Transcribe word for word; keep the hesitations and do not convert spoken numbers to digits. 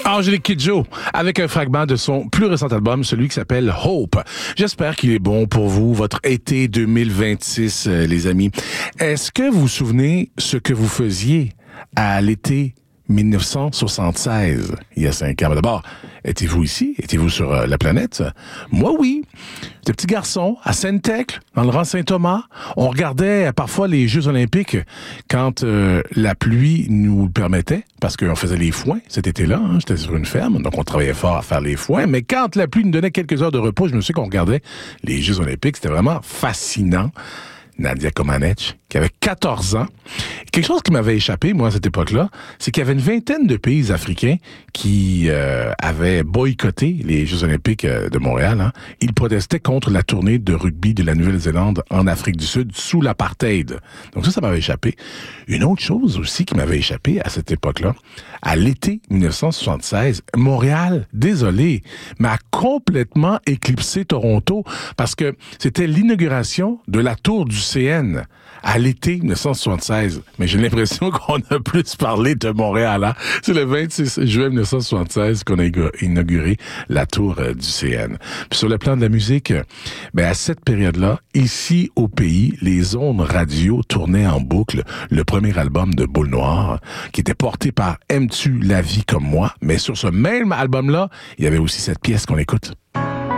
Angélique Kidjo, avec un fragment de son plus récent album, celui qui s'appelle Hope. J'espère qu'il est bon pour vous, votre été deux mille vingt-six, euh, les amis. Est-ce que vous vous souvenez ce que vous faisiez à l'été dix-neuf cent soixante-seize, il y a cinq ans? D'abord, étiez-vous ici? Étiez-vous sur euh, la planète? Moi, oui. J'étais petit garçon à Sainte-Thècle, dans le rang Saint-Thomas. On regardait euh, parfois les Jeux olympiques quand euh, la pluie nous le permettait, parce qu'on faisait les foins cet été-là. Hein, j'étais sur une ferme, donc on travaillait fort à faire les foins. Mais quand la pluie nous donnait quelques heures de repos, je me souviens qu'on regardait les Jeux olympiques. C'était vraiment fascinant. Nadia Comaneci, qui avait quatorze ans. Quelque chose qui m'avait échappé, moi, à cette époque-là, c'est qu'il y avait une vingtaine de pays africains qui euh, avaient boycotté les Jeux olympiques euh, de Montréal. Hein. Ils protestaient contre la tournée de rugby de la Nouvelle-Zélande en Afrique du Sud sous l'apartheid. Donc ça, ça m'avait échappé. Une autre chose aussi qui m'avait échappé à cette époque-là, à l'été dix-neuf cent soixante-seize, Montréal, désolé, m'a complètement éclipsé Toronto parce que c'était l'inauguration de la tour du C N à l'été dix-neuf cent soixante-seize. Mais j'ai l'impression qu'on a plus parlé de Montréal. Hein? C'est le vingt-six juin dix-neuf cent soixante-seize qu'on a inauguré la tour euh, du C N. Puis sur le plan de la musique, ben à cette période-là, ici au pays, les ondes radio tournaient en boucle le premier album de Boule Noire, qui était porté par Aimes-tu la vie comme moi? Mais sur ce même album-là, il y avait aussi cette pièce qu'on écoute.